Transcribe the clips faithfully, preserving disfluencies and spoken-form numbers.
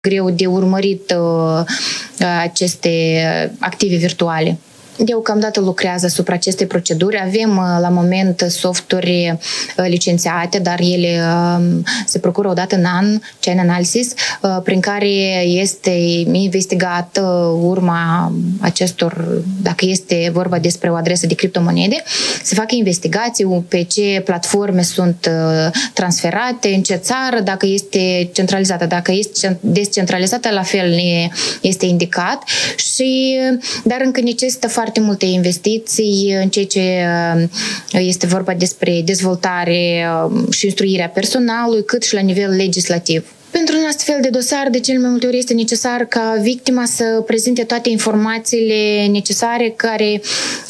greu de urmărit uh, aceste active virtuale. Deocamdată lucrează asupra acestei proceduri. Avem la moment softuri licențiate, dar ele se procură o dată în an, chain analysis, prin care este investigată urma acestor, dacă este vorba despre o adresă de criptomonede, se fac investigații pe ce platforme sunt transferate, în ce țară, dacă este centralizată, dacă este descentralizată, la fel este indicat, și, dar încă necesită foarte multe investiții în ceea ce este vorba despre dezvoltare și instruirea personalului, cât și la nivel legislativ. Pentru un astfel de dosar, de cel mai multe ori este necesar ca victima să prezinte toate informațiile necesare care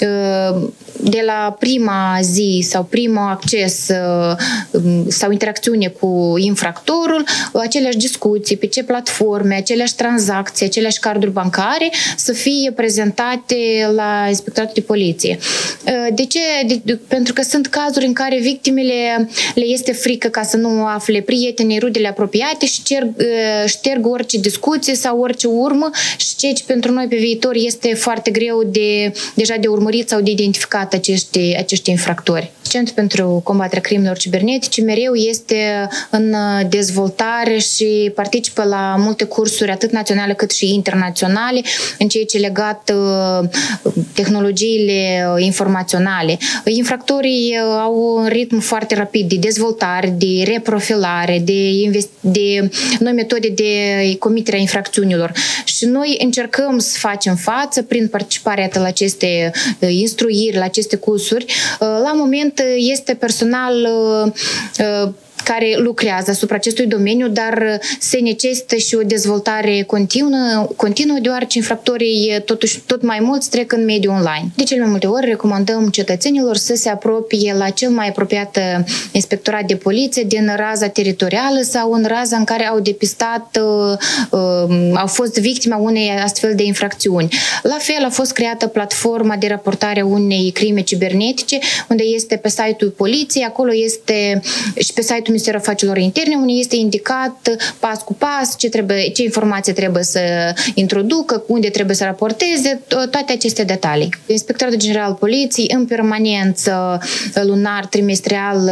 de la prima zi sau primul acces sau interacțiune cu infractorul, aceleași discuții, pe ce platforme, aceleași tranzacții, aceleași carduri bancare să fie prezentate la inspectoratul de poliție. De ce? De, pentru că sunt cazuri în care victimele le este frică ca să nu afle prietenii, rudele apropiate și cer, șterg orice discuție sau orice urmă, și ceea ce pentru noi pe viitor este foarte greu de, deja de urmărit sau de identificat acești, acești infractori. Centrul pentru combaterea crimelor cibernetice mereu este în dezvoltare și participă la multe cursuri, atât naționale cât și internaționale, în ceea ce legat tehnologiile informaționale. Infractorii au un ritm foarte rapid de dezvoltare, de reprofilare, de, invest- de noi metode de comitere a infracțiunilor. Și noi încercăm să facem față prin participarea la aceste instruiri, la aceste cursuri. La moment este personal care lucrează asupra acestui domeniu, dar se necesită și o dezvoltare continuă, continuă deoarece infractorii totuși tot mai mulți trec în mediul online. De cel mai multe ori recomandăm cetățenilor să se apropie la cel mai apropiat inspectorat de poliție din raza teritorială sau în raza în care au depistat, au fost victima unei astfel de infracțiuni. La fel a fost creată platforma de raportare a unei crime cibernetice, unde este pe site-ul poliției, acolo este și pe site-ul Ministerul Afacerilor Interne, unde este indicat pas cu pas ce, trebuie, ce informații trebuie să introducă, unde trebuie să raporteze, toate aceste detalii. Inspectoratul General Poliției în permanență, lunar, trimestrial,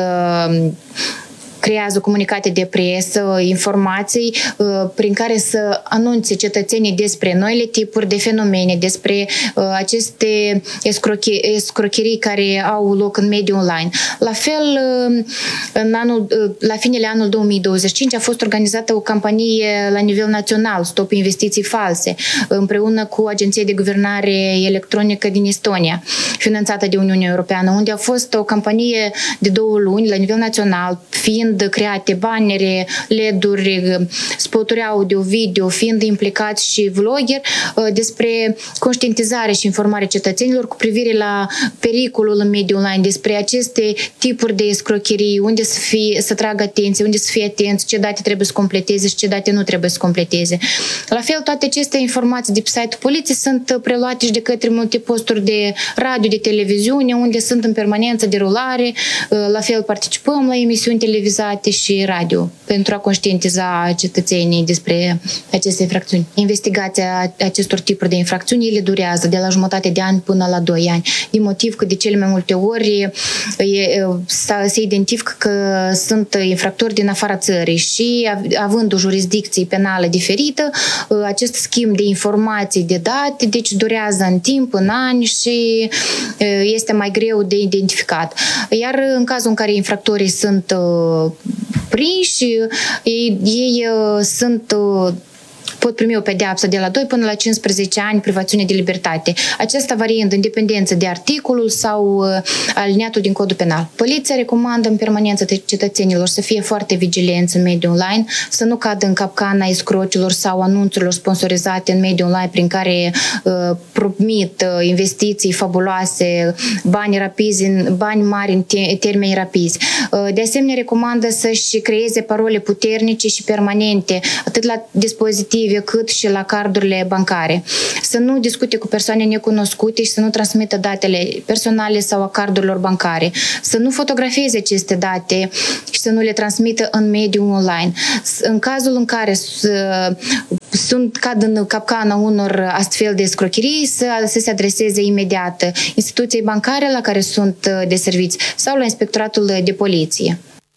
creează comunicate de presă, informații prin care să anunțe cetățenii despre noile tipuri de fenomene, despre aceste escrocherii care au loc în mediul online. La fel, în anul, la finele anului două mii douăzeci și cinci a fost organizată o campanie la nivel național, Stop Investiții False, împreună cu Agenția de Guvernare Electronică din Estonia, finanțată de Uniunea Europeană, unde a fost o campanie de două luni la nivel național, fiind create bannere, L E D-uri, spoturi audio, video, fiind implicați și vlogger despre conștientizare și informare cetățenilor cu privire la pericolul în mediul online, despre aceste tipuri de escrocherii, unde să, fie, să tragă atenție, unde să fie atenți, ce date trebuie să completeze și ce date nu trebuie să completeze. La fel, toate aceste informații de pe site-ul poliției sunt preluate și de către multe posturi de radio, de televiziune, unde sunt în permanență de rulare. La fel, participăm la emisiuni televizate și radio pentru a conștientiza cetățenii despre aceste infracțiuni. Investigația acestor tipuri de infracțiuni, ele durează de la jumătate de an până la doi ani, din motiv că de cele mai multe ori se identifică că sunt infractori din afara țării și având o jurisdicție penală diferită, acest schimb de informații, de date, deci durează în timp, în ani și este mai greu de identificat. Iar în cazul în care infractorii sunt prinși, ei, ei sunt pot primi o pedeapsă de la doi până la cincisprezece ani privațiune de libertate. Aceasta variind în dependență de articolul sau aliniatul din codul penal. Poliția recomandă în permanență cetățenilor să fie foarte vigilenți în mediul online, să nu cadă în capcana escrocilor sau anunțurilor sponsorizate în mediul online prin care uh, promit uh, investiții fabuloase, bani rapizi, bani mari în te- termeni rapizi. Uh, de asemenea, recomandă să-și creeze parole puternice și permanente, atât la dispozitive active cât și la cardurile bancare. Să nu discute cu persoane necunoscute și să nu transmită datele personale sau a cardurilor bancare. Să nu fotografieze aceste date și să nu le transmită în mediul online. În cazul în care sunt cad în capcana unor astfel de escrocherii, să, să se adreseze imediat instituției bancare la care sunt deserviți sau la inspectoratul de poliție.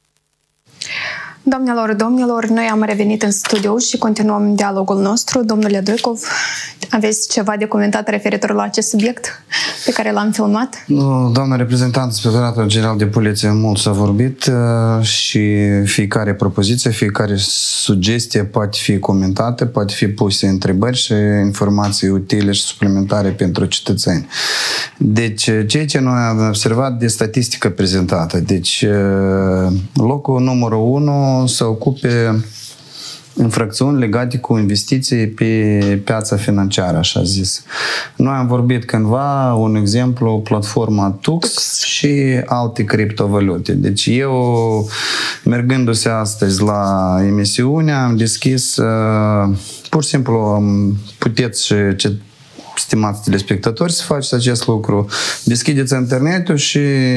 Doamnelor, domnilor, noi am revenit în studio și continuăm dialogul nostru. Domnule Doicov, aveți ceva de comentat referitor la acest subiect pe care l-am filmat? Nu, doamna reprezentant, Inspectoratul General de Poliție, mult s-a vorbit și fiecare propoziție, fiecare sugestie poate fi comentată, poate fi puse întrebări și informații utile și suplimentare pentru cetățeni. Deci, ceea ce noi am observat de statistică prezentată, deci locul numărul unu să ocupe infracțiuni legate cu investiții pe piața financiară, așa zis. Noi am vorbit cândva, un exemplu, platforma Tux și alte criptovalute. Deci eu, mergându-se astăzi la emisiune, am deschis, pur și simplu, puteți și stimați telespectatori, să faceți acest lucru. Deschideți internetul și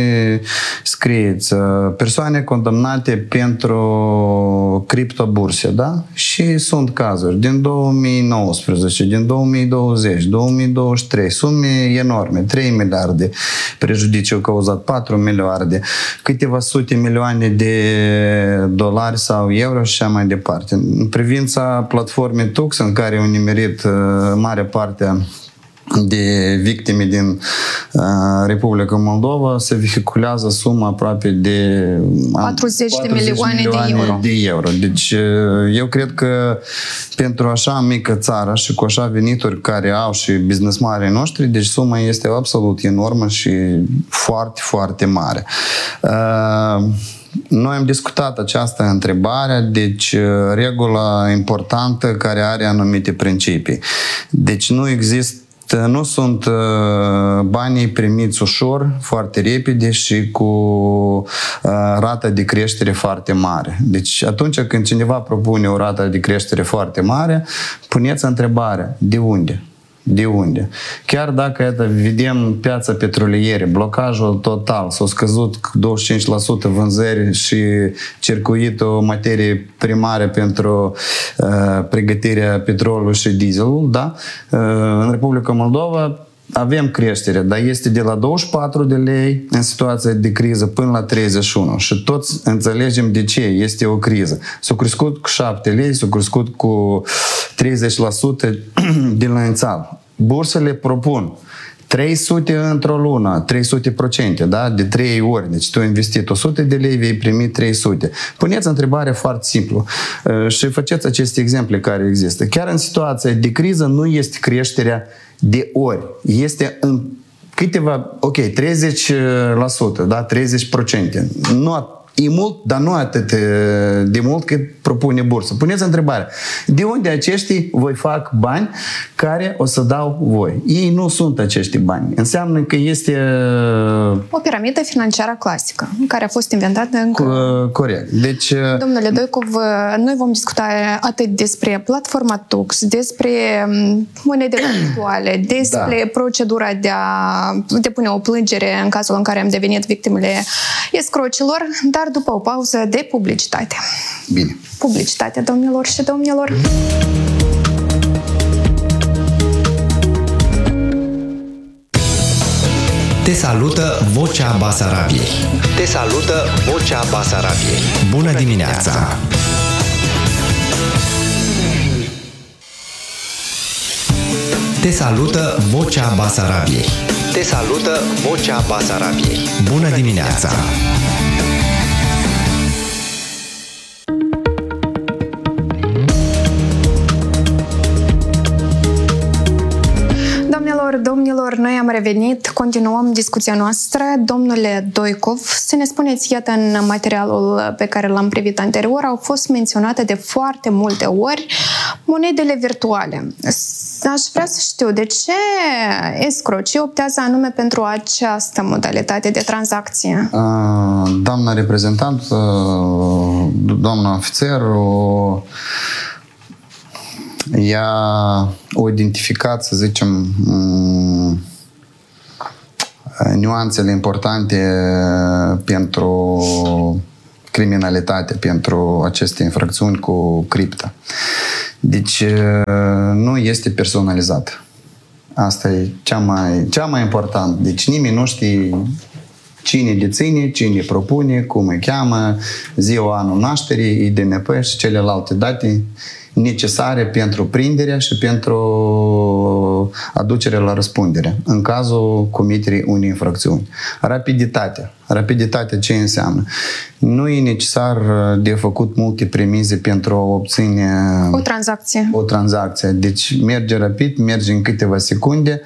scrieți persoane condamnate pentru criptoburse, da? Și sunt cazuri din două mii nouăsprezece, din două mii douăzeci, două mii douăzeci și trei, sume enorme, trei miliarde, prejudiciu cauzat patru miliarde, câteva sute milioane de dolari sau euro și așa mai departe. În privința platformei Tux, în care au nimerit mare parte de victime din uh, Republica Moldova, se vehiculează suma aproape de patruzeci de milioane de euro. de euro. Deci uh, eu cred că pentru așa mică țară și cu așa venituri care au și businessmarii noștri, deci suma este absolut enormă și foarte, foarte mare. Uh, Noi am discutat această întrebare, deci regula importantă care are anumite principii. Deci nu există Nu sunt banii primiți ușor, foarte repede și cu rata de creștere foarte mare. Deci atunci când cineva propune o rată de creștere foarte mare, puneți întrebarea, de unde? De unde? Chiar dacă это, vedem piața petrolieră, blocajul total, s-a scăzut douăzeci și cinci la sută vânzări și circuitul materie primare pentru uh, pregătirea petrolului și dieselul, da? Uh, în Republica Moldova avem creștere, dar este de la douăzeci și patru de lei în situația de criză până la treizeci și unu. Și toți înțelegem de ce este o criză. S-a crescut cu șapte lei, s-a crescut cu treizeci la sută din la inițial. Bursele propun trei sute într-o lună, trei sute la sută, da? De trei ori. Deci tu ai investit o sută de lei, vei primi trei sute. Puneți întrebarea foarte simplu și faceți aceste exemple care există. Chiar în situația de criză nu este creșterea de ori. Este în câteva, ok, treizeci la sută, da? treizeci la sută. Nu e mult, dar nu atât de mult cât propune bursa. Puneți întrebarea, de unde acești voi fac bani care o să dau voi? Ei nu sunt acești bani. Înseamnă că este o piramidă financiară clasică, care a fost inventată încă... Corect. Deci... Domnule Doicov, noi vom discuta atât despre platforma Tux, despre monede virtuale, despre da. procedura de a depune o plângere în cazul în care am devenit victimele escrocilor, dar după o pauză de publicitate. Bine. Publicitate, domnilor și domnilor. Te salută Vocea Basarabiei. Te salută Vocea Basarabiei. Bună dimineața! Te salută Vocea Basarabiei. Te salută Vocea Basarabiei. Bună dimineața! Doamnelor, domnilor, noi am revenit, continuăm discuția noastră. Domnule Doicov, să ne spuneți, iată, în materialul pe care l-am privit anterior, au fost menționate de foarte multe ori monedele virtuale. Aș vrea să știu de ce escrocii optează anume pentru această modalitate de tranzacție. Doamna reprezentant, doamna ofițer, ea a identificat, să zicem, nuanțele importante pentru criminalitate, pentru aceste infracțiuni cu cripta. Deci nu este personalizat. Asta e cea mai, cea mai important. Deci nimeni nu știe cine deține, cine propune, cum îi cheamă, ziua, anul nașterii, I D N P și celelalte date necesare pentru prinderea și pentru aducerea la răspundere în cazul comiterii unei infracțiuni. Rapiditatea. Rapiditatea ce înseamnă? Nu e necesar de făcut multe premize pentru a obține o tranzacție. O tranzacție. Deci merge rapid, merge în câteva secunde.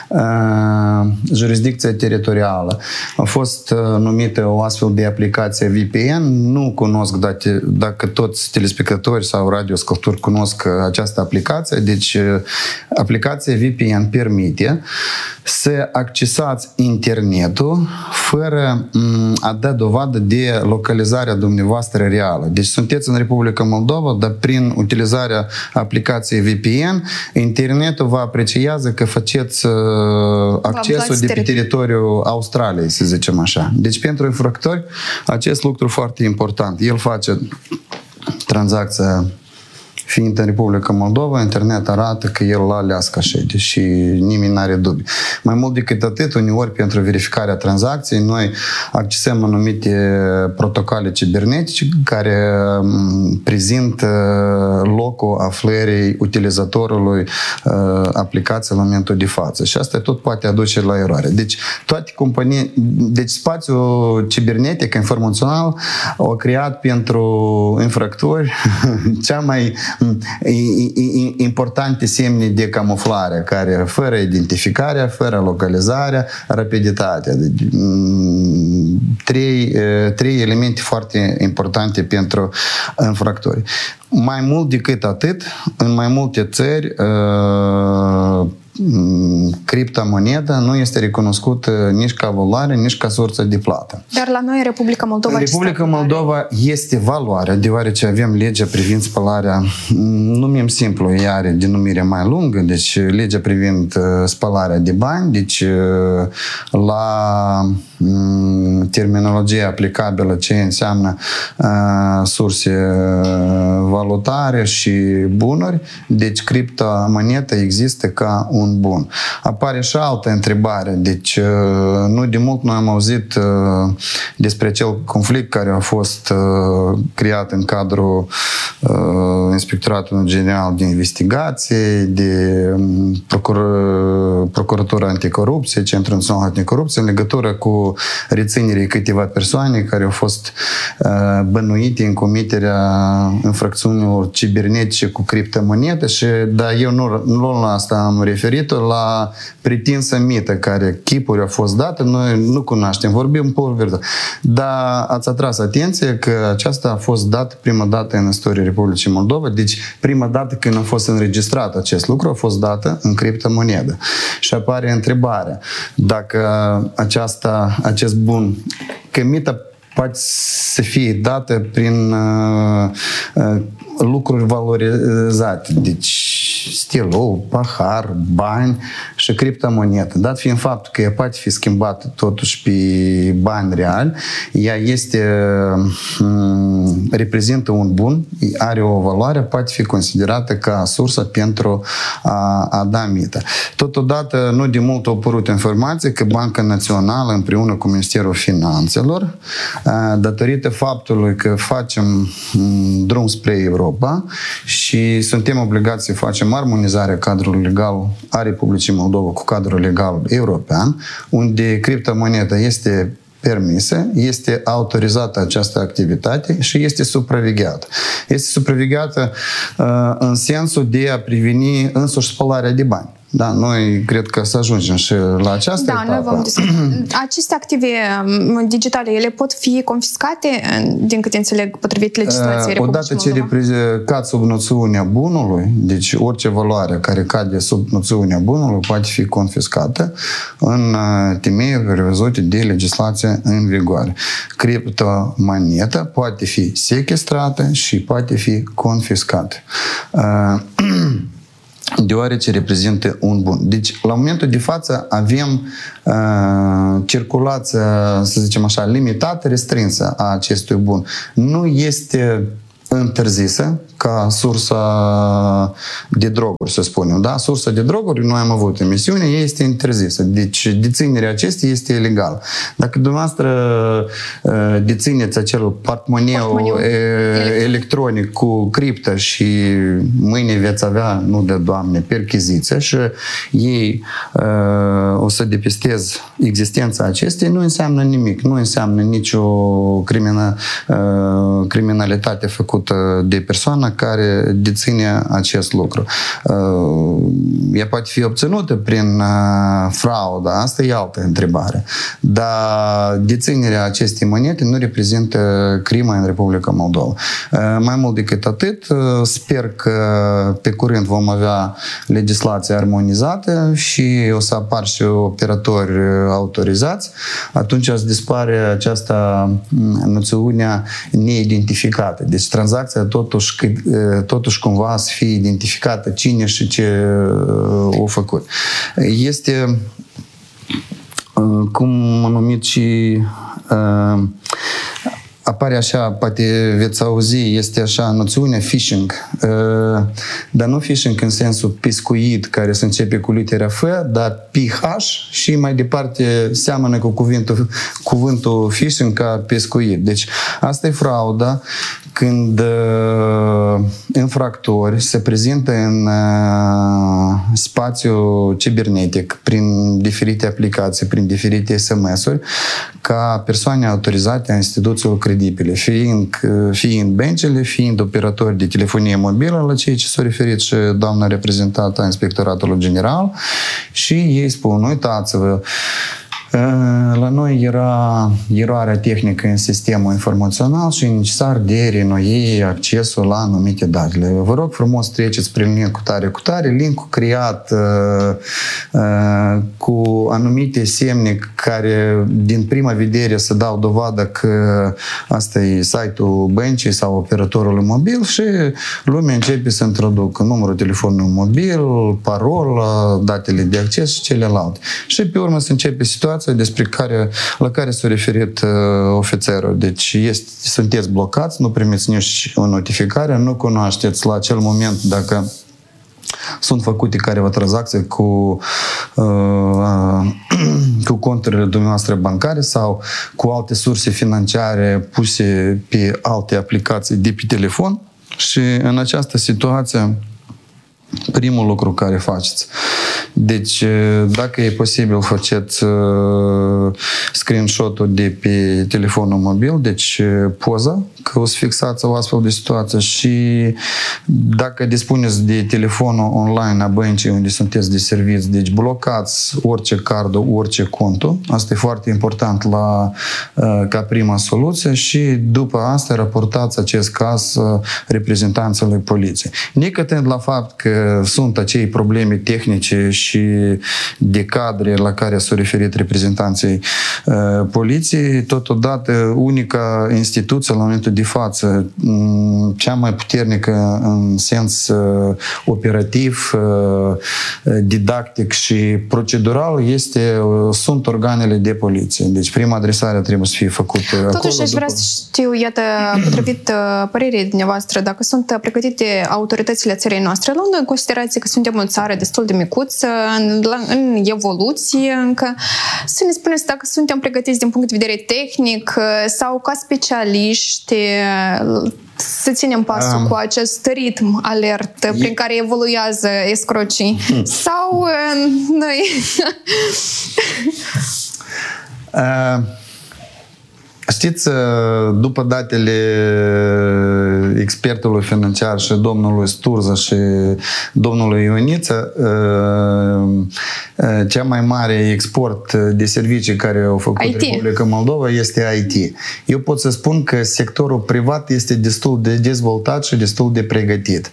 Uh, jurisdicția teritorială. A fost uh, numită o astfel de aplicație V P N. Nu cunosc dacă, dacă toți telespectatori sau radioascultători cunosc această aplicație. Deci uh, aplicația V P N permite să accesați internetul fără um, a da dovadă de localizarea dumneavoastră reală. Deci sunteți în Republica Moldova, dar prin utilizarea aplicației V P N, internetul vă apreciază că faceți uh, accesul de pe teritoriul Australiei, să zicem așa. Deci pentru infractori, acest lucru foarte important. El face tranzacția fiind în Republica Moldova, internet arată că el la ales ca șede și nimeni n-are dubii. Mai mult decât atât, uneori pentru verificarea tranzacției, noi accesăm anumite protocoale cibernetice care prezintă locul aflării utilizatorului aplicației la momentul de față. Și asta tot poate aduce la eroare. Deci, toate companii, deci spațiul cibernetic, informațional, au creat pentru infractori cea mai importante semne de camuflare, care fără identificarea, fără localizarea, rapiditatea. Deci, trei, trei elemente foarte importante pentru infractori. Mai mult decât atât, în mai multe țări, criptomoneda nu este recunoscută nici ca valoare, nici ca sursă de plată. Dar la noi, în Republica Moldova... În Republica Moldova este valoare, deoarece avem legea privind spălarea, numim simplu, ea are denumire mai lungă, deci legea privind spălarea de bani, deci la terminologie aplicabilă ce înseamnă surse valutare și bunuri, deci criptomoneda există ca un bun. Apare și altă întrebare, deci nu de mult noi am auzit despre acel conflict care a fost creat în cadrul Inspectoratului General de Investigație, de Procur Procuratura Anticorupție, Centrul Național Anticorupție, în legătură cu reținerii câteva persoane care au fost bănuite în comiterea infracțiunilor cibernetice cu criptomonede și, dar eu nu, nu la asta am referit, la pretinsă mită care chipuri au fost date, noi nu cunoaștem, vorbim pur verdă. Dar ați atras atenție că aceasta a fost dată prima dată în istoria Republicii Moldova, deci prima dată când a fost înregistrat acest lucru a fost dată în criptomonedă. Și apare întrebarea dacă aceasta, acest bun, că mită poate să fie dată prin uh, uh, lucruri valorizate, deci stilou, pahar, bani și criptomonedă. Dat fiind faptul că ea poate fi schimbată totuși pe bani reali, ea este, um, reprezintă un bun, are o valoare, poate fi considerată ca sursă pentru a, a da mită. Totodată, nu de mult au apărut informații că Banca Națională împreună cu Ministerul Finanțelor, datorită faptului că facem drum spre Europa și suntem obligați să facem armonizarea cadrului legal a Republicii Moldova cu cadrul legal european, unde criptomoneda este permisă, este autorizată această activitate și este supravegheată. Este supravegheată uh, în sensul de a preveni însuși spălarea de bani. Da, noi cred că să ajungem și la această da, etapă. noi vom discuta. Aceste active digitale, ele pot fi confiscate, din câte înțeleg, potrivit legislației Republicii Odată ce Moldova? cad sub noțiunea bunului, deci orice valoare care cade sub noțiunea bunului poate fi confiscată în temeiuri prevăzute de legislație în vigoare. Criptomoneta poate fi sechestrată și poate fi confiscată. Deoarece reprezintă un bun. Deci, la momentul de față, avem uh, circulația, să zicem așa, limitată, restrinsă a acestui bun. Nu este interzisă ca sursa de droguri, să spunem. Da? Sursa de droguri, noi am avut emisiune, este interzisă. Deci, deținerea acestei este ilegală. Dacă dumneavoastră dețineți acel portmoneu electronic cu criptă și mâine veți avea, nu de Doamne, perchiziție și ei uh, o să depistez existența acestei, nu înseamnă nimic. Nu înseamnă nicio crimina, uh, criminalitate făcută de persoană care deține acest lucru. Ea poate fi obținută prin fraudă, asta e altă întrebare. Dar deținerea acestei monede nu reprezintă crimă în Republica Moldova. Mai mult decât atât, sper că pe curând vom avea legislație armonizată și o să apar și operatori autorizați. Atunci să dispare această noțiune neidentificată. Deci tranzacția totuși totuși cumva să fie identificată cine și ce o făcut. Este, cum am numit și apare așa, poate veți auzi, este așa noțiunea phishing, dar nu phishing în sensul pescuit, care se începe cu litera F, dar P H și mai departe seamănă cu cuvântul, cuvântul phishing ca pescuit. Deci asta e frauda când uh, infractori se prezintă în uh, spațiu cibernetic prin diferite aplicații, prin diferite S M S-uri, ca persoane autorizate a instituțiilor credibile, fiind, fiind băncile, fiind operatori de telefonie mobilă, la cei ce s-a referit și doamna reprezentată a Inspectoratului General, și ei spun, uitați-vă, la noi era eroarea tehnică în sistemul informațional și e necesar de renoi accesul la anumite date. Vă rog frumos, treceți prin link cu tare cu tare, link-ul creat uh, uh, cu anumite semne care din prima vedere să dau dovadă că asta e site-ul băncii sau operatorului mobil și lumea începe să introducă numărul telefonului mobil, parola, datele de acces și celelalte. Și pe urmă se începe situația despre care, la care s-a referit uh, ofițerul. Deci este, sunteți blocați, nu primiți nici o notificare, nu cunoașteți la acel moment dacă sunt făcute careva tranzacții cu, uh, cu conturile dumneavoastră bancare sau cu alte surse financiare puse pe alte aplicații de pe telefon. Și în această situație primul lucru care faceți. Deci, dacă e posibil, faceți uh, screenshot-ul de pe telefonul mobil, deci poza, că o să fixați o astfel de situație și dacă dispuneți de telefonul online a băncii unde sunteți de serviciu, deci blocați orice cardul, orice contul. Asta e foarte important la, uh, ca prima soluție și după asta raportați acest caz uh, reprezentanților poliției. Necătând la fapt că sunt acei probleme tehnice și de cadre la care s-au referit reprezentanții uh, poliției, totodată unica instituție la momentul de față, um, cea mai puternică în sens uh, operativ, uh, didactic și procedural este, uh, sunt organele de poliție. Deci prima adresare trebuie să fie făcută acolo. Totuși aș vrea să știu, iată, potrivit uh, părerii dumneavoastră, dacă sunt pregătite autoritățile țării noastre, luând în considerație că suntem o țară destul de micuță, în, în evoluție încă, să ne spuneți dacă suntem pregătiți din punct de vedere tehnic sau ca specialiști să ținem pasul um, cu acest ritm alert e... prin care evoluează escrocii. Hmm. Sau uh, noi... uh, Știți, după datele expertului financiar și domnului Sturza și domnului Ioniță, cea mai mare export de servicii care au făcut I T. Republica Moldova este I T. Eu pot să spun că sectorul privat este destul de dezvoltat și destul de pregătit.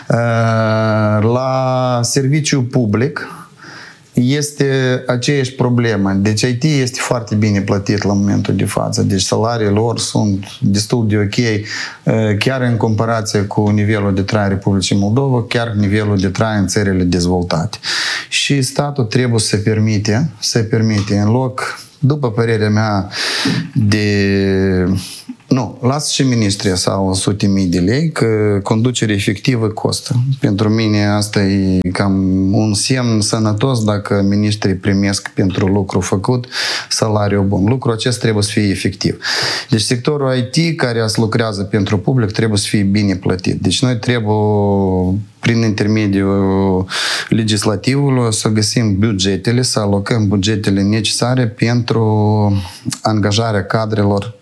La serviciu public este aceeași problemă. Deci I T este foarte bine plătit la momentul de față. Deci salariile lor sunt destul de ok, chiar în comparație cu nivelul de trai Republicii Moldova, chiar nivelul de trai în țările dezvoltate. Și statul trebuie să permite, să permite în loc, după părerea mea, de... Nu, las și ministrii sau o sută mii de lei, că conducerea efectivă costă. Pentru mine asta e cam un semn sănătos dacă ministrii primesc pentru lucru făcut salariul bun. Lucrul acesta trebuie să fie efectiv. Deci sectorul I T care se lucrează pentru public trebuie să fie bine plătit. Deci noi trebuie prin intermediul legislativului să găsim bugetele, să alocăm bugetele necesare pentru angajarea cadrelor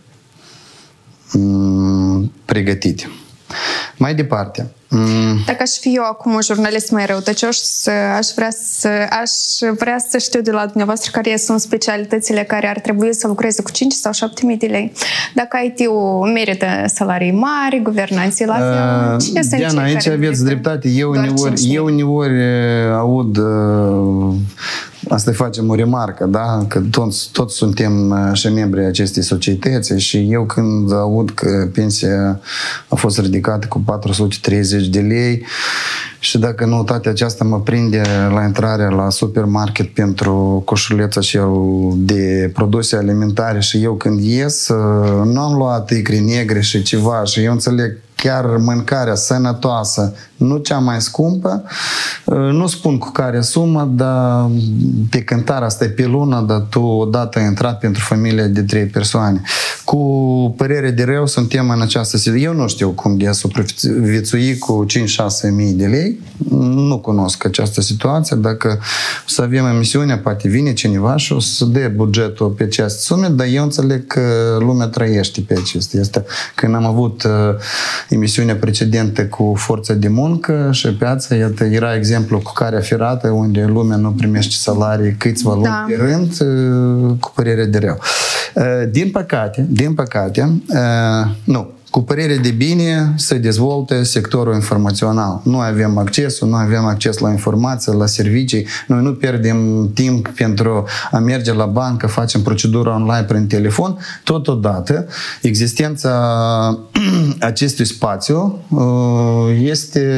pregătite. Mai departe. Dacă aș fi eu acum un jurnalist mai răutăcioș, aș vrea să, aș vrea să știu de la dumneavoastră care sunt specialitățile care ar trebui să lucreze cu cinci sau șapte mii de lei. Dacă I T-ul merită salarii mari, guvernanții la fel, uh, cine sunt Diana, cei aici care aveți dreptate. Eu uneori, eu uneori aud uh, asta facem o remarcă, da? Că toți, toți suntem și membri acestei societăți și eu când aud că pensia a fost ridicată cu patru sute treizeci de lei și dacă noutatea aceasta mă prinde la intrarea la supermarket pentru coșuleța și eu de produse alimentare și eu când ies nu am luat icri negre și ceva și eu înțeleg chiar mâncarea sănătoasă, nu cea mai scumpă, nu spun cu care sumă, dar pe cântare asta e pe lună, dar tu odată ai intrat pentru familie de trei persoane. Cu părere de rău suntem în această situație. Eu nu știu cum de a supraviețui cu cinci-șase mii de lei, nu cunosc această situație. Dacă o să avem emisiunea, poate vine cineva și o să dea bugetul pe aceste sume, dar eu înțeleg că lumea trăiește pe acestea. Este când am avut emisiunea precedentă cu forța de muncă și piața, iată, era exemplu cu carea ferată, unde lumea nu primește salarii câțiva luni Da. pe rând, cu părere de rău. Din păcate, din păcate, nu, cu părere de bine se dezvoltă sectorul informațional. Noi avem accesul, noi avem acces la informații, la servicii, noi nu pierdem timp pentru a merge la bancă, facem procedura online prin telefon. Totodată, existența acestui spațiu este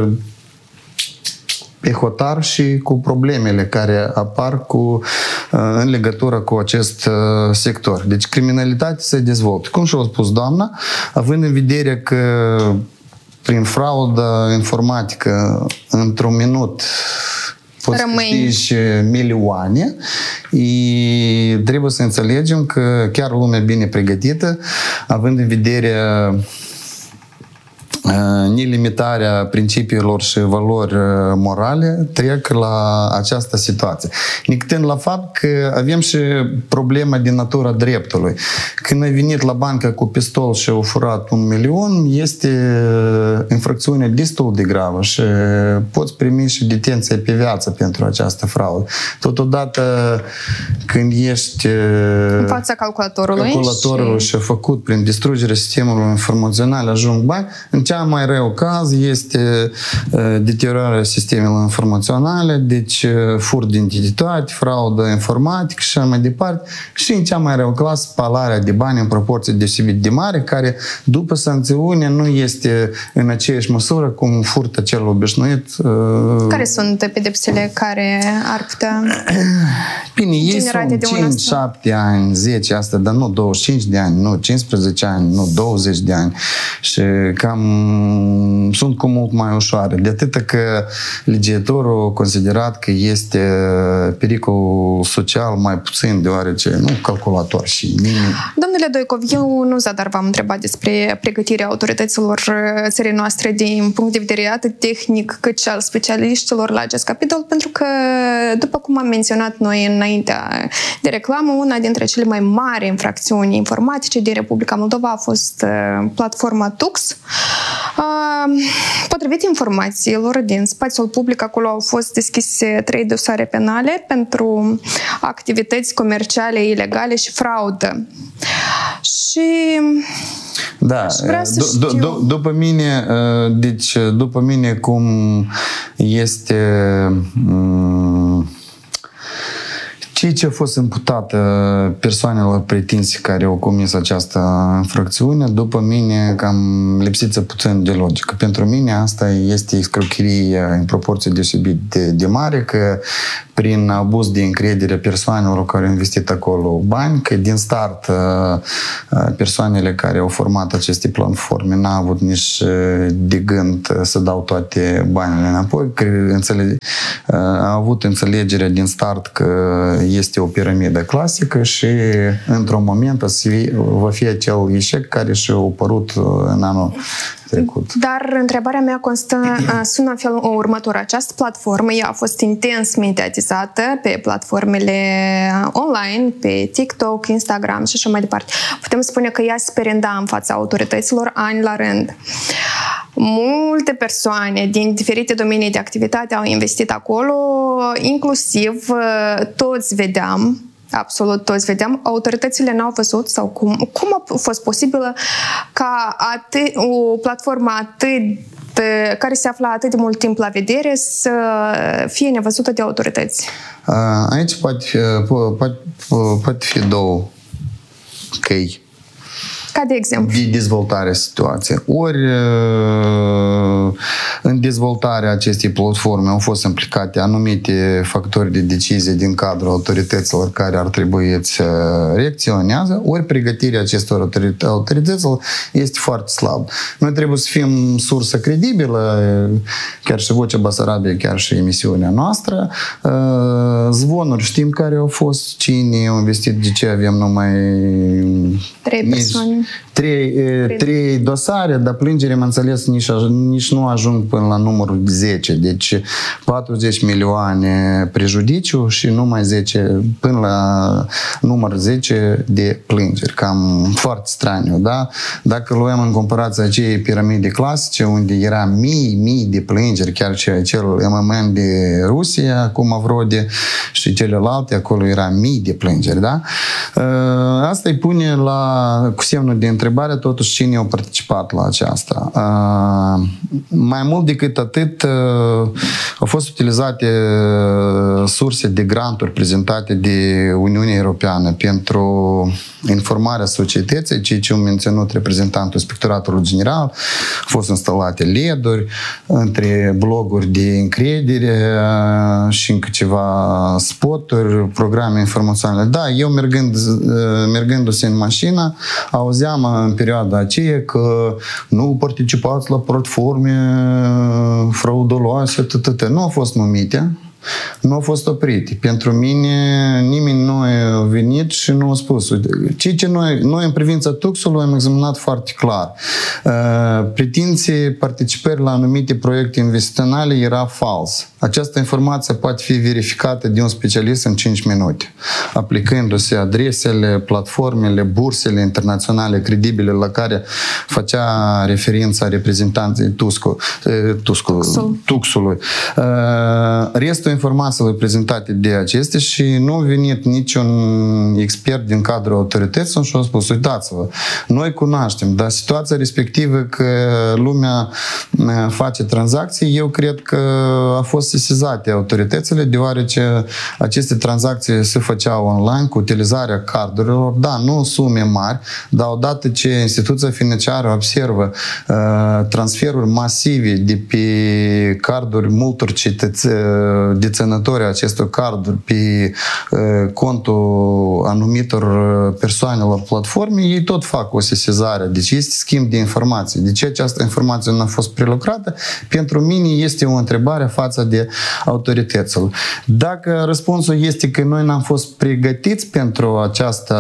pe hotar și cu problemele care apar cu, în legătură cu acest sector. Deci criminalitatea se dezvoltă. Cum și-a spus doamna, având în vedere că prin fraudă informatică într-un minut poți câștigi milioane, și trebuie să înțelegem că chiar lumea bine pregătită, având în vedere nelimitarea principiilor și valori morale, trec la această situație. Nictând la fapt că avem și problema din natura dreptului. Când ai venit la bancă cu pistol și au furat un milion, este infracțiune destul de gravă și poți primi și detenție pe viață pentru această fraudă. Totodată, când ești în fața calculatorului, calculatorul și... și făcut prin distrugerea sistemului informațional, ajung bani, în cea mai rău caz este uh, deteriorarea sistemelor informaționale, deci uh, furt de identitate, fraudă informatică și așa mai departe. Și în cea mai rău caz, spalarea de bani în proporție deosebit de mare, care după sancțiune nu este în aceeași măsură cum furtă cel obișnuit. Uh, care sunt pedepsele care ar putea Bine, ei sunt de cinci șapte ani, zece, asta, dar nu douăzeci și cinci de ani, nu cincisprezece ani, nu douăzeci de ani. Și cam sunt cu mult mai ușoare. De atât că legiuitorul a considerat că este pericol social mai puțin, deoarece nu calculator și nimic. Domnule Doicov, eu nu zadar v-am întrebat despre pregătirea autorităților țării noastre din punct de vedere atât tehnic cât și al specialiștilor la acest capitol, pentru că, după cum am menționat noi înaintea de reclamă, una dintre cele mai mari infracțiuni informatice din Republica Moldova a fost platforma Tux. Potrivit informațiilor din spațiul public, acolo au fost deschise trei dosare penale pentru activități comerciale ilegale și fraudă. Și da, d- d- d- după mine, deci după mine cum este ceea ce a fost imputat persoanelor pretinse care au comis această infracțiune, după mine cam lipsiță puțin de logică. Pentru mine asta este escrocherie în proporție deosebit de, de mare, că prin abuz de încredere persoanelor care au investit acolo bani, că din start persoanele care au format aceste platforme n-au avut nici de gând să dau toate banile înapoi, că înțele- au avut înțelegerea din start că este o piramidă clasică și într-un moment va fi acel eșec care și-a apărut în anul trecut. Dar întrebarea mea constă, sună în felul următor. Această platformă ea a fost intens mediatizată pe platformele online, pe TikTok, Instagram și așa mai departe. Putem spune că ea se perinda în fața autorităților ani la rând. Multe persoane din diferite domenii de activitate au investit acolo, inclusiv toți vedeam, absolut toți vedeam, autoritățile n-au văzut sau cum, cum a fost posibilă ca atât, o platformă atât care se află atât de mult timp la vedere să fie nevăzută de autorități? Aici poate fi, poate, poate fi două căi. Ca de exemplu? De dezvoltare situației. Ori în dezvoltarea acestei platforme au fost implicate anumite factori de decizie din cadrul autorităților care ar trebui să reacționează, ori pregătirea acestor autorităților este foarte slabă. Noi trebuie să fim sursă credibilă, chiar și Vocea Basarabiei, chiar și emisiunea noastră. Zvonuri știm care au fost, cine au investit, de ce avem numai trei persoane. Trei, trei dosare, dar plângere, am înțeles, nici, nici nu ajung până la numărul zece. Deci patruzeci milioane prejudiciu și numai zece, până la număr zece de plângeri. Cam foarte straniu, da? Dacă luăm în comparație acei piramide clasice, unde era mii, mii de plângeri, chiar și acel M M M de Rusia, cum Avrode și celelalte, acolo era mii de plângeri, da? Asta îi pune la, cu semnul de întrebare, totuși cine a participat la aceasta. Uh, mai mult decât atât, uh, au fost utilizate surse de granturi prezentate de Uniunea Europeană pentru informarea societății, ceea ce a menționat reprezentantul Inspectoratului General. Au fost instalate L E D-uri între bloguri de încredere uh, și încă ceva spoturi, programe informaționale. Da, eu mergând, uh, mergându-se în mașină, auzeam în perioada aceea că nu participați la platforme frauduloase, tătătă. Nu au fost numite, nu au fost oprite. Pentru mine nimeni nu a venit și nu a spus. Ceea ce noi, noi în privința Tuxului am examinat foarte clar. Pretinții participări la anumite proiecte investiționale era fals. Această informație poate fi verificată de un specialist în cinci minute, aplicându-se adresele, platformele, bursele internaționale credibile la care făcea referința reprezentanței Tuxul, Tuxul, Tuxului. Restul informațiilor prezentate de acestea și nu a venit niciun expert din cadrul autorităților și a spus, uitați-vă, noi cunoaștem, dar situația respectivă că lumea face tranzacții, eu cred că a fost sesizate autoritățile, deoarece aceste tranzacții se făceau online cu utilizarea cardurilor, da, nu sume mari, dar odată ce instituția financiară observă uh, transferuri masive de pe carduri multor cetățeni deținători acestor carduri pe contul anumitor persoane la platforme, ei tot fac o sesizare. Deci este schimb de informații. De ce această informație nu a fost prelucrată? Pentru mine este o întrebare față de autoritățile. Dacă răspunsul este că noi n-am fost pregătiți pentru această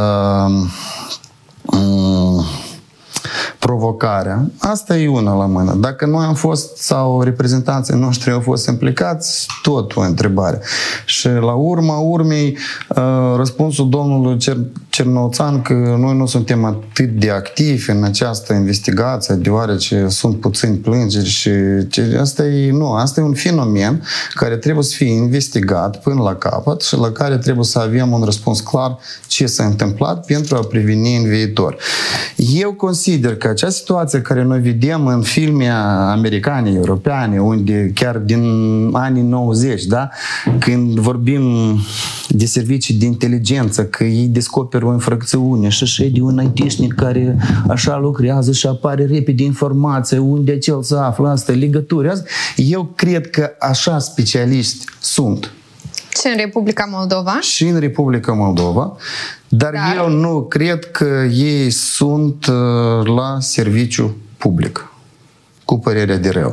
um, provocarea, asta e una la mână. Dacă noi am fost sau reprezentanții noștri au fost implicați, tot o întrebare. Și la urma urmei, răspunsul domnului Cernăuțan că noi nu suntem atât de activi în această investigație, deoarece sunt puțini plângeri și asta e, nu, asta e un fenomen care trebuie să fie investigat până la capăt și la care trebuie să avem un răspuns clar ce s-a întâmplat pentru a preveni în viitor. Eu consider că acea situație care noi vedem în filme americane, europene, unde chiar din anii nouăzeci, da? Când vorbim de servicii de inteligență, că ei descoperă o infracțiune și șede un I T-șnic care așa lucrează și apare repede informația unde acel se află, asta, legături. Asta. Eu cred că așa specialiști sunt. Și în Republica Moldova? Și în Republica Moldova. Dar, dar eu nu cred că ei sunt uh, la serviciu public. Cu părerea de rău.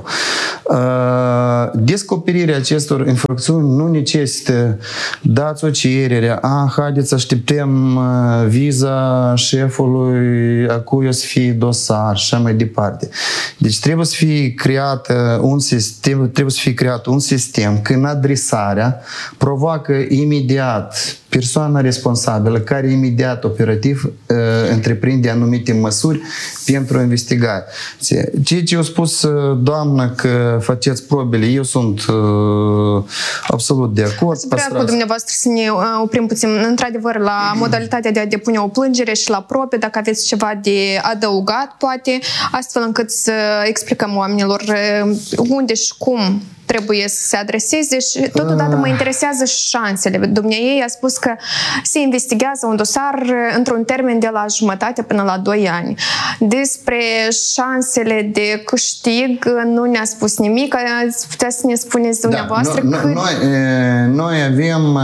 Uh, descoperirea acestor infracțiuni nu necesită dați o cerere, a, haideți să așteptăm uh, viza șefului, a cui o să fie dosar și așa mai departe. Deci trebuie să fie creat un sistem, trebuie să fie creat un sistem când adresarea provoacă imediat persoana responsabilă care imediat operativ uh, întreprinde anumite măsuri pentru investigație. Ceea ce a spus uh, doamna că faceți probele, eu sunt uh, absolut de acord. Vreau cu dumneavoastră să ne oprim puțin, într-adevăr, la modalitatea de a depune o plângere și la probe, dacă aveți ceva de adăugat, poate, astfel încât să explicăm oamenilor unde și cum trebuie să se adreseze și totodată mă interesează șansele. Dumneaei a spus că se investigează un dosar într-un termen de la jumătate până la doi ani. Despre șansele de câștig nu ne-a spus nimic. Ați putea să ne spuneți dumneavoastră? Da, cât... noi, noi avem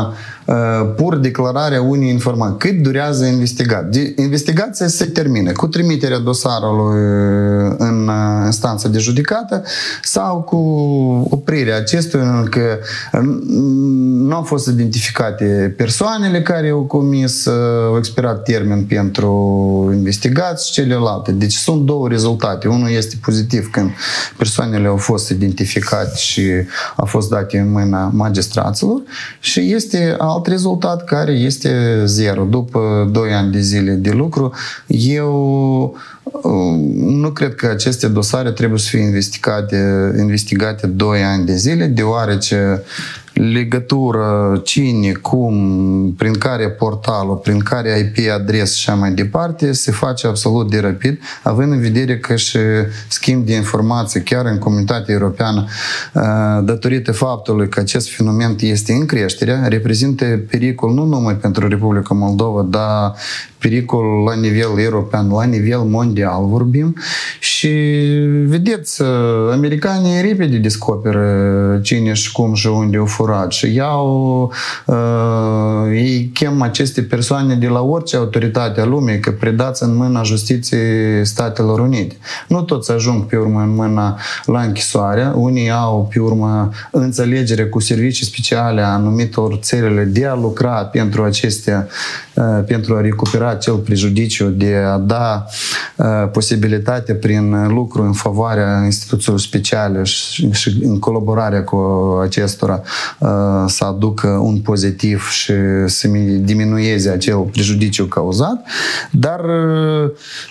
pur declararea unei informații. Cât durează investigația? Investigația se termină cu trimiterea dosarului în instanță de judecată sau cu oprirea acestuia, că nu au fost identificate persoanele care au comis, au expirat termen pentru investigații și celelalte. Deci sunt două rezultate. Unul este pozitiv când persoanele au fost identificate și au fost date în mâna magistraților și este alt rezultat care este zero. După doi ani de zile de lucru, eu nu cred că aceste dosare trebuie să fie investigate, investigate doi ani de zile, deoarece legătură, cine, cum, prin care portalul, prin care I P adres și așa mai departe, se face absolut de rapid, având în vedere că și schimb de informații chiar în comunitatea europeană, datorită faptului că acest fenomen este în creștere, reprezintă pericol nu numai pentru Republica Moldova, dar pericol la nivel european, la nivel mondial vorbim și vedeți, americanii repede descoperă cine și cum și unde au furat și iau, uh, ei chem aceste persoane de la orice autoritate a lumii că predați în mâna Justiției Statelor Unite. Nu toți ajung pe urmă în mâna la închisoare, unii au pe urmă înțelegere cu servicii speciale a anumitor țările de a lucra pentru acestea, uh, pentru a recupera acel prejudiciu, de a da uh, posibilitatea prin lucru în favoarea instituțiilor speciale și, și în colaborarea cu acestora uh, să aducă un pozitiv și să diminueze acel prejudiciu cauzat, dar uh,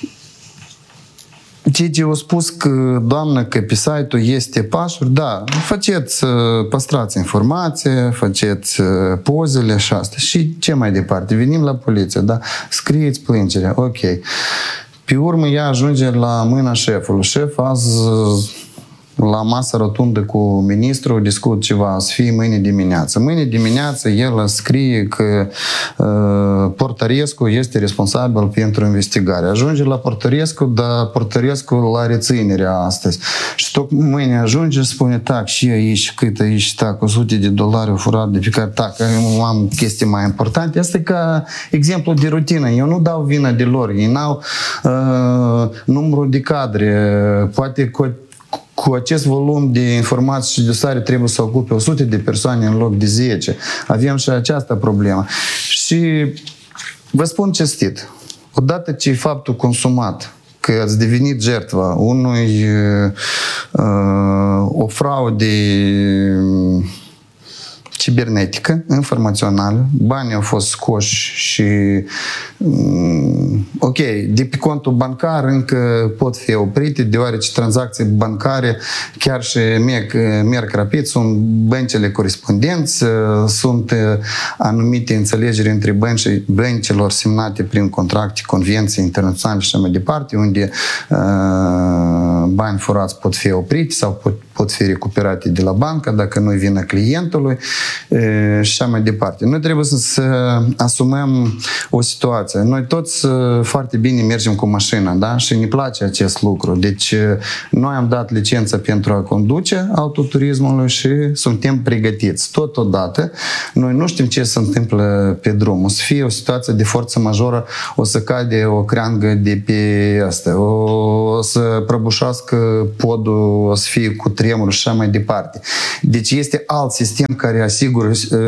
ceea ce au spus că, doamnă, că pe site-ul este pașuri, da, faceți, păstrați informație, faceți pozele și asta. Și ce mai departe? Venim la poliție, da? Scrieți plângerea, ok. Pe urmă ea ajunge la mâna șefului. Șef azi la masă rotundă cu ministrul, discut ceva, să fie mâine dimineață. Mâine dimineață el scrie că uh, Portărescu este responsabil pentru investigare. Ajunge la Portărescu, dar Portărescu la reținerea astăzi. Și tot mâine ajunge și spune, tac, și aici, cât aici, tac, o sută de dolari au furat de fiecare, tac, am chestii mai importante. Asta e ca exemplu de rutină. Eu nu dau vina de lor. Ei n-au uh, numărul de cadre, poate cu Cu acest volum de informații și dosare trebuie să ocupe o sută de persoane în loc de zece. Avem și această problemă. Și vă spun cinstit, odată ce faptul consumat, că ați devenit jertva unui uh, o fraudă cibernetică, informațională, banii au fost scoși și um, ok, de pe contul bancar încă pot fi oprite, deoarece tranzacții bancare chiar și merg, merg rapid, sunt băncile corespondenți, sunt anumite înțelegeri între bănci, băncilor semnate prin contracte, convenții internaționale și așa mai departe, unde uh, bani furați pot fi opriți sau pot, pot fi recuperate de la bancă dacă nu vină clientului și așa mai departe. Noi trebuie să, să asumăm o situație. Noi toți foarte bine mergem cu mașina, da? Și ne place acest lucru. Deci noi am dat licența pentru a conduce autoturismul și suntem pregătiți. Totodată, noi nu știm ce se întâmplă pe drum. O să fie o situație de forță majoră, o să cade o creangă de pe asta, o să prăbușească podul, o să fie cu tremur și așa mai departe. Deci este alt sistem care asigură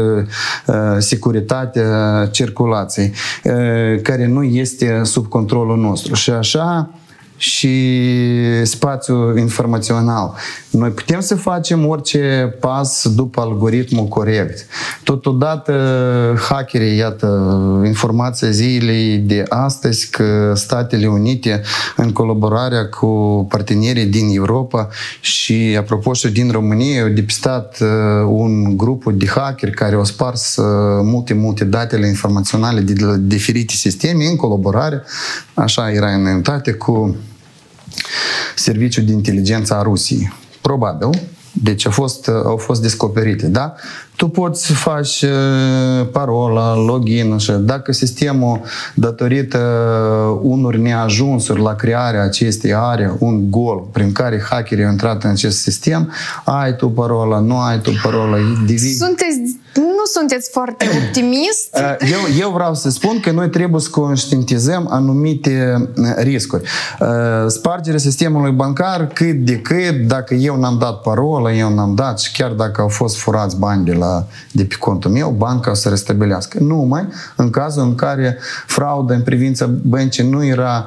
securitatea circulației, care nu este sub controlul nostru. Și așa și spațiul informațional. Noi putem să facem orice pas după algoritmul corect. Totodată, hackerii, iată, informația zilei de astăzi că Statele Unite, în colaborarea cu partenerii din Europa și, apropo, și din România, au depistat un grup de hackeri care au spars multe, multe datele informaționale de diferite sisteme în colaborare, așa era înaintate, cu Serviciul de Inteligență a Rusiei. Probabil. Deci au fost, au fost descoperite, da? Tu poți să faci parola, login, așa. Dacă sistemul, datorită unor neajunsuri la crearea acestei are un gol prin care hackerii au intrat în acest sistem, ai tu parola, nu ai tu parola, devii... Sunteți, nu sunteți foarte optimist? Eu, eu vreau să spun că noi trebuie să conștientizăm anumite riscuri. Spargerea sistemului bancar, cât de cât, dacă eu n-am dat parola, eu n-am dat și chiar dacă au fost furați bani de la de pe contul meu, banca o să restabilească. Numai în cazul în care frauda în privința băncii nu era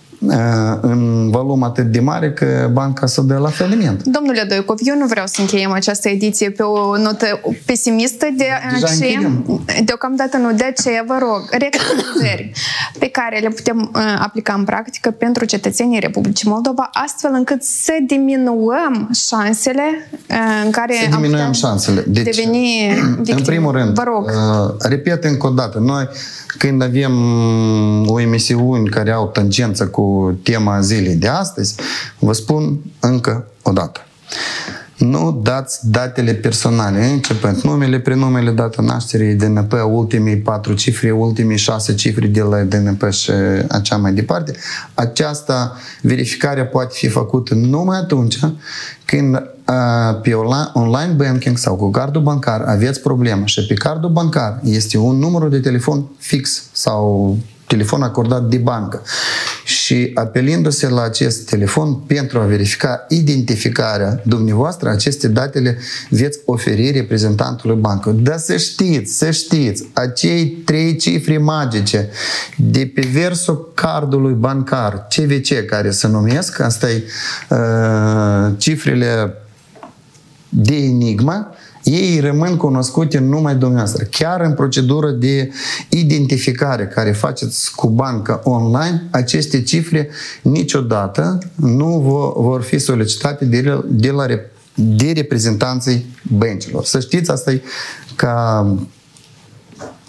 în volum atât de mare că banca să dă la faliment. Domnule Doicov, eu nu vreau să încheiem această ediție pe o notă pesimistă, de aceea, deocamdată nu, de aceea vă rog, recomandări pe care le putem uh, aplica în practică pentru cetățenii Republicii Moldova, astfel încât să diminuăm șansele uh, în care să diminuăm șansele. Deci, deveni victime. În primul rând, vă rog. Uh, repet încă o dată, noi când avem o emisiune care au tangență cu tema zilei de astăzi, vă spun încă o dată. Nu dați datele personale, începând numele, prenumele, data nașterii, D N P, ultimii patru cifre, ultimii șase cifre de la D N P și așa mai departe. Această verificare poate fi făcută numai atunci când pe online banking sau cu cardul bancar aveți problemă și pe cardul bancar este un număr de telefon fix sau telefon acordat de bancă și apelindu-se la acest telefon pentru a verifica identificarea dumneavoastră, aceste datele veți oferi reprezentantului bancă. Dar să știți, să știți, acei trei cifre magice de pe versul cardului bancar, C V C, care se numesc, asta e uh, cifrele de enigmă, ei rămân cunoscute numai dumneavoastră. Chiar în procedură de identificare care faceți cu banca online, aceste cifre niciodată nu vor fi solicitate de, de, la, de reprezentanții băncilor. Să știți, asta e ca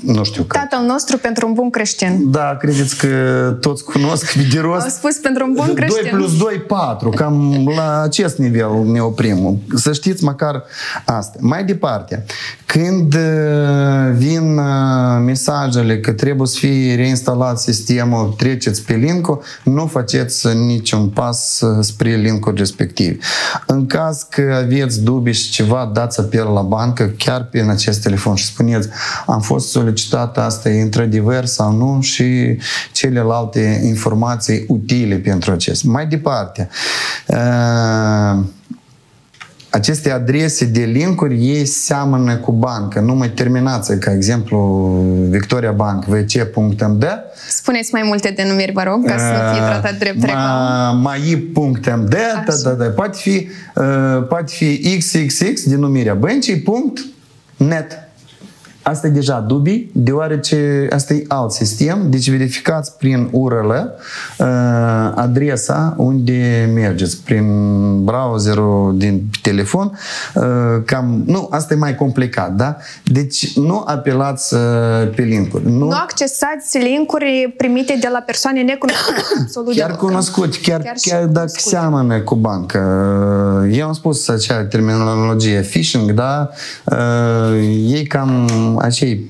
nu știu că. Tatăl nostru pentru un bun creștin. Da, credeți că toți cunosc de rost? Au spus pentru un bun creștin. doi plus doi, patru. Cam la acest nivel ne oprim. Să știți măcar asta. Mai departe, când vin mesajele că trebuie să fie reinstalat sistemul, treceți pe link-ul, nu faceți niciun pas spre link-ul respectiv. În caz că aveți dubii și ceva, dați apel la bancă chiar prin acest telefon și spuneți am fost solicitat asta e într-adevăr sau nu și celelalte informații utile pentru acest. Mai departe, aceste adrese de linkuri, ei seamănă cu bancă. Nu mai terminați, ca exemplu, Victoria Bank, v c punct m d. Spuneți mai multe denumiri, vă rog, ca să nu fie tratat drept reclamă. mai punct m d, da, da, da. Poate fi, uh, poate fi x x x, denumirea băncii, punct net. Asta e deja dubii, deoarece asta e alt sistem, deci verificați prin U R L uh, adresa unde mergeți, prin browserul din telefon, uh, cam, nu, asta e mai complicat, da? Deci nu apelați uh, pe linkuri. Nu, nu accesați linkuri primite de la persoane necunoscute, absolut chiar cunoscut, chiar, chiar, chiar dacă cunoscut. Seamănă cu bancă. Eu am spus acea terminologie phishing, da? Uh, ei cam acei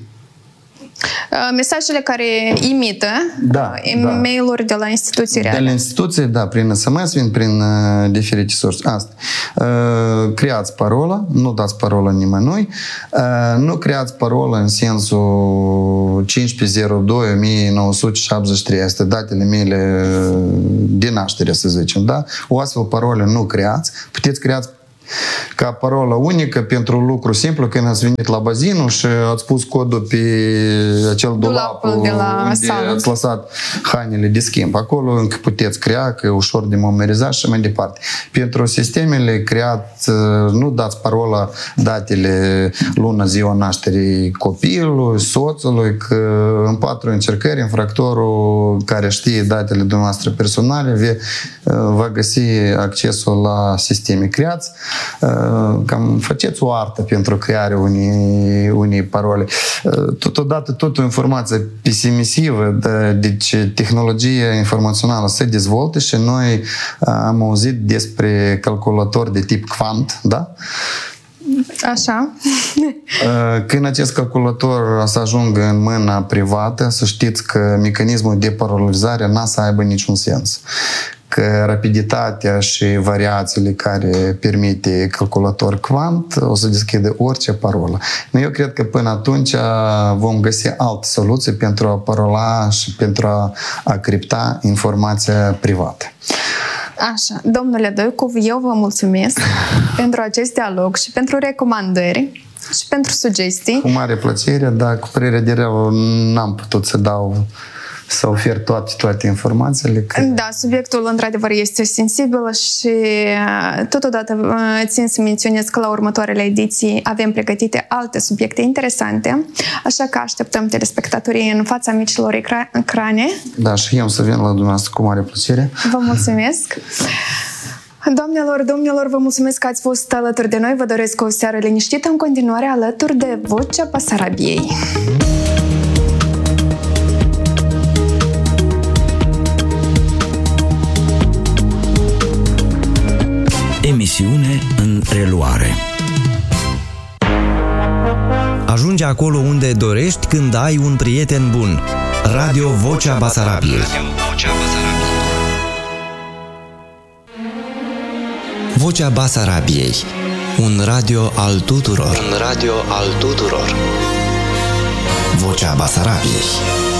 mesajele care imită da, e-mail-uri da. de la instituții reale. De la instituții, da, prin S M S, vin prin uh, diferite surse. Asta. Uh, creați parola, nu dați parola nimănui, uh, nu creați parola în sensul cincisprezece zero doi o mie nouă sute șaptezeci și trei, asta datele mele de naștere, să zicem, da? O astfel parolă nu creați, puteți creați ca parolă unică pentru lucru simplu, când ați venit la bazinul și ați pus codul pe acel dulap de la unde sală. Ați lăsat hainele de schimb. Acolo încă puteți crea, că e ușor de memorizat și mai departe. Pentru sistemele creat, nu dați parola, datele, luna, ziua nașterii copilului, soțului, că în patru încercări infractorul care știe datele dumneavoastră personale va găsi accesul la sisteme. Creați cam faceți o artă pentru crearea unei, unei parole. Totodată tot o informație pesimisivă, deci tehnologia informațională se dezvoltă și noi am auzit despre calculatori de tip quant, da? Așa. Când acest calculator să ajungă în mâna privată, să știți că mecanismul de parolizare n-a să aibă niciun sens. Că rapiditatea și variațiile care permite calculator quant o să deschide orice parolă. Eu cred că până atunci vom găsi alte soluții pentru a parola și pentru a, a cripta informația privată. Așa, domnule Doicov, eu vă mulțumesc pentru acest dialog și pentru recomandări și pentru sugestii. Cu mare plăcere, dar cu părere de rău n-am putut să dau să ofer toate, toate informațiile. Că... Da, subiectul într-adevăr este sensibil și totodată țin să menționez că la următoarele ediții avem pregătite alte subiecte interesante, așa că așteptăm telespectatorii în fața micilor ecrane. Da, și eu să vin la dumneavoastră cu mare plăcere. Vă mulțumesc! Doamnelor, domnilor, vă mulțumesc că ați fost alături de noi. Vă doresc o seară liniștită în continuare alături de Vocea Basarabiei. Emisiune în reluare. Ajunge acolo unde dorești când ai un prieten bun. Radio Vocea Basarabiei. Vocea Basarabiei. Un radio al tuturor. Un radio al tuturor. Vocea Basarabiei.